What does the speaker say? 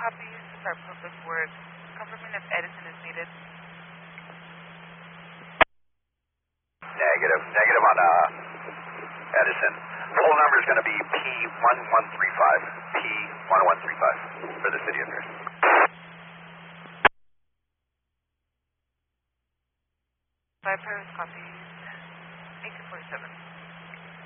copy. To start public work. Confirming if Edison is needed. Negative. Negative on Edison. Full number is going to be P1135. P1135 for the city of Pierce. By Paris, copy. 1847.